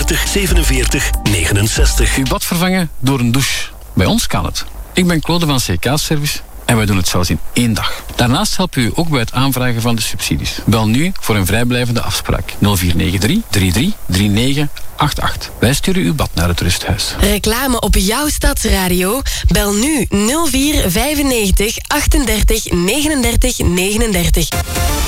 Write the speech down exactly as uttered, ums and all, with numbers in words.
veertig zevenenveertig negenenzestig. Uw bad vervangen door een douche. Bij ons kan het. Ik ben Claude van C K Service en wij doen het zelfs in één dag. Daarnaast helpen we u ook bij het aanvragen van de subsidies. Bel nu voor een vrijblijvende afspraak. nul vier negen drie drie drie drie negen acht acht. Wij sturen uw bad naar het rusthuis. Reclame op jouw stadsradio? Bel nu nul vier vijfennegentig achtendertig negenendertig negenendertig.